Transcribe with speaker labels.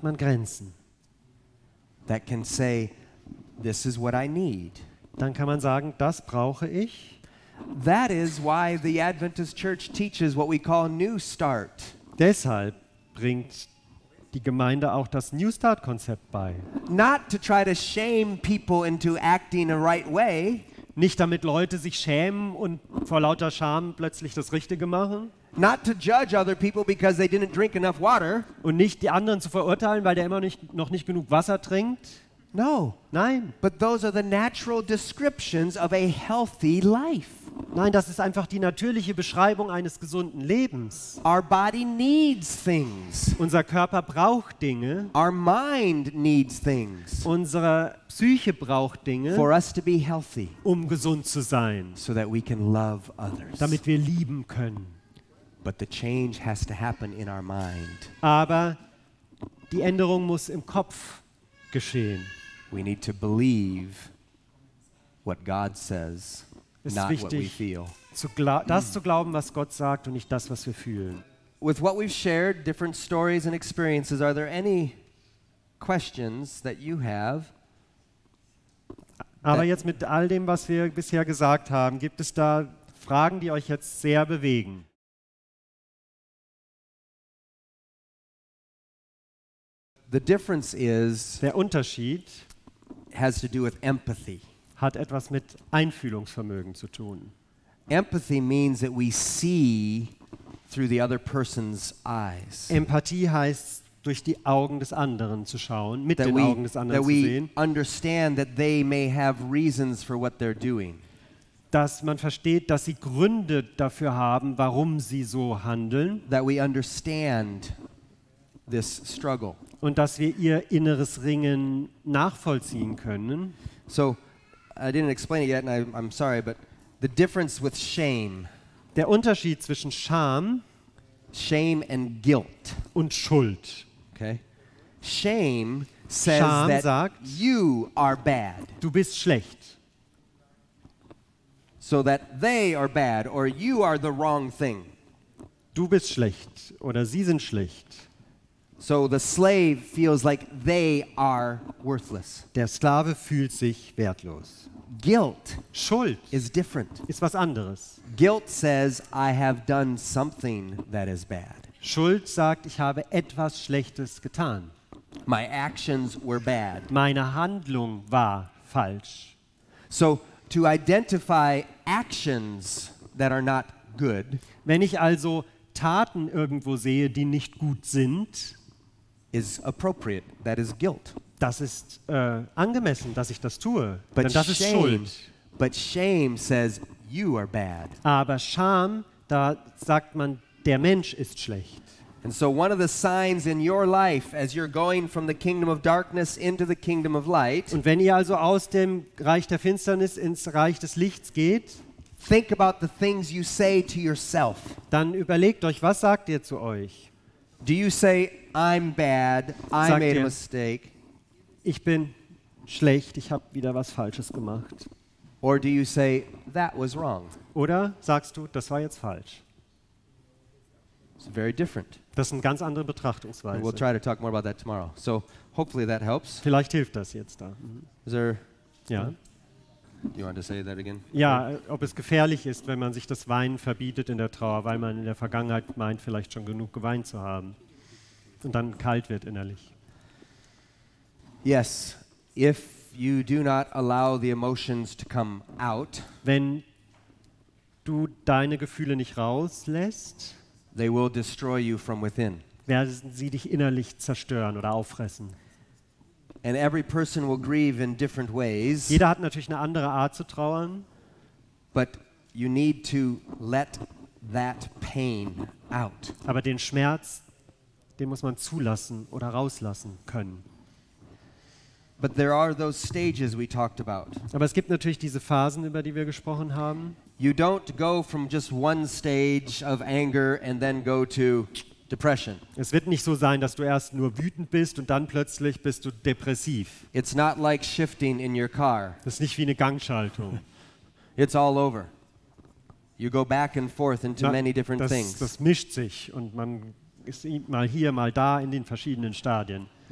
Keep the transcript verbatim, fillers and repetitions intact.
Speaker 1: hat man Grenzen.
Speaker 2: That can say, this is what I need.
Speaker 1: Dann kann man sagen, das brauche ich.
Speaker 2: That is why the Adventist Church teaches what we call New Start.
Speaker 1: Deshalb bringt die Gemeinde auch das New Start-Konzept bei.
Speaker 2: Not to try to shame people into acting a right way.
Speaker 1: Nicht damit Leute sich schämen und vor lauter Scham plötzlich das Richtige machen.
Speaker 2: Not to judge other people because they didn't drink enough water.
Speaker 1: Und nicht die anderen zu verurteilen, weil der immer nicht, noch nicht genug Wasser trinkt.
Speaker 2: No.
Speaker 1: Nein.
Speaker 2: But those are the natural descriptions of a healthy life.
Speaker 1: Nein, das ist einfach die natürliche Beschreibung eines gesunden Lebens.
Speaker 2: Our body needs things.
Speaker 1: Unser Körper braucht Dinge.
Speaker 2: Our mind needs things.
Speaker 1: Unsere Psyche braucht Dinge,
Speaker 2: For us to be healthy,
Speaker 1: um gesund zu sein,
Speaker 2: so that we can love others.
Speaker 1: damit wir lieben können.
Speaker 2: But the change has to happen in our mind.
Speaker 1: Aber die Änderung muss im Kopf geschehen.
Speaker 2: We need to believe what God says,
Speaker 1: Es ist
Speaker 2: not what we
Speaker 1: wichtig,
Speaker 2: feel.
Speaker 1: zu gla- das zu glauben, was Gott sagt und nicht das, was wir fühlen.
Speaker 2: With what we've shared, different stories and experiences, are there any questions that you have?
Speaker 1: Aber
Speaker 2: Äh.
Speaker 1: jetzt mit all dem, was wir bisher gesagt haben, gibt es da Fragen, die euch jetzt sehr bewegen?
Speaker 2: The difference is
Speaker 1: Der Unterschied
Speaker 2: has to do with empathy.
Speaker 1: hat etwas mit Einfühlungsvermögen zu tun.
Speaker 2: Empathy means that we see through the other person's eyes.
Speaker 1: Empathie heißt, durch die Augen des anderen zu schauen, mit
Speaker 2: That
Speaker 1: den
Speaker 2: we,
Speaker 1: Augen des anderen
Speaker 2: that
Speaker 1: zu
Speaker 2: we
Speaker 1: sehen,
Speaker 2: understand that they may have reasons for what they're doing.
Speaker 1: dass man versteht, dass sie Gründe dafür haben, warum sie so handeln
Speaker 2: That we understand this struggle.
Speaker 1: und dass wir ihr inneres Ringen nachvollziehen können.
Speaker 2: So, I didn't explain it yet, and I, I'm sorry, but the difference with shame,
Speaker 1: Der Unterschied zwischen Scham
Speaker 2: shame and guilt,
Speaker 1: und Schuld.
Speaker 2: okay? Shame says
Speaker 1: Scham
Speaker 2: that
Speaker 1: sagt,
Speaker 2: you are bad,
Speaker 1: du bist schlecht.
Speaker 2: so that they are bad, or you are the wrong thing.
Speaker 1: Du bist schlecht oder sie sind schlecht.
Speaker 2: So the slave feels like they are worthless.
Speaker 1: Der Sklave fühlt sich wertlos.
Speaker 2: Guilt
Speaker 1: Schuld
Speaker 2: is different.
Speaker 1: ist was anderes.
Speaker 2: Guilt says, I have done something that is bad.
Speaker 1: Schuld sagt, ich habe etwas Schlechtes getan.
Speaker 2: My actions were bad.
Speaker 1: Meine Handlung war falsch.
Speaker 2: So to identify actions that are not good
Speaker 1: Wenn ich also Taten irgendwo sehe, die nicht gut sind,
Speaker 2: is appropriate. That is guilt.
Speaker 1: das ist äh, angemessen, dass ich das tue.
Speaker 2: But
Speaker 1: Denn das ist
Speaker 2: shame,
Speaker 1: Schuld.
Speaker 2: but shame says you are bad.
Speaker 1: Aber Scham, da sagt man, der Mensch ist schlecht.
Speaker 2: And so one of the signs in your life as you're going from the kingdom of darkness into the kingdom of light,
Speaker 1: Und wenn ihr also aus dem Reich der Finsternis ins Reich des Lichts geht,
Speaker 2: think about the things you say to yourself.
Speaker 1: dann überlegt euch, was sagt ihr zu euch?
Speaker 2: Do you say, I'm bad, I
Speaker 1: Sagt
Speaker 2: made a
Speaker 1: ihr-
Speaker 2: mistake?
Speaker 1: Ich bin schlecht, ich habe wieder was Falsches gemacht.
Speaker 2: Or do you say, that was wrong?
Speaker 1: Oder sagst du, das war jetzt falsch?
Speaker 2: It's very different.
Speaker 1: Das ist eine ganz andere
Speaker 2: And
Speaker 1: Betrachtungsweise.
Speaker 2: we'll try to talk more about that tomorrow. So hopefully that helps.
Speaker 1: Vielleicht hilft das jetzt da. Mhm.
Speaker 2: Is there,
Speaker 1: Ja.
Speaker 2: do you want to say that again?
Speaker 1: Ja, äh, ob es gefährlich ist, wenn man sich das Weinen verbietet in der Trauer, weil man in der Vergangenheit meint, vielleicht schon genug geweint zu haben und dann kalt wird innerlich.
Speaker 2: Yes, if you do not allow the emotions to come out,
Speaker 1: Wenn du deine Gefühle nicht rauslässt,
Speaker 2: they will destroy you from within.
Speaker 1: werden sie dich innerlich zerstören oder auffressen.
Speaker 2: And every person will grieve in different ways,
Speaker 1: Jeder hat natürlich eine andere Art zu trauern,
Speaker 2: but you need to let that pain out.
Speaker 1: aber den Schmerz, den muss man zulassen oder rauslassen können.
Speaker 2: But there are those stages we talked about.
Speaker 1: Aber es gibt natürlich diese Phasen, über die wir gesprochen haben.
Speaker 2: You don't go from just one stage of anger and then go to depression.
Speaker 1: Es wird nicht so sein, dass du erst nur wütend bist und dann plötzlich bist du depressiv.
Speaker 2: It's not like shifting in your car.
Speaker 1: Das ist nicht wie eine Gangschaltung.
Speaker 2: It's all over. You go back and forth into
Speaker 1: Na,
Speaker 2: many different
Speaker 1: das,
Speaker 2: things.
Speaker 1: das mischt sich und man ist mal hier, mal da in den verschiedenen Stadien.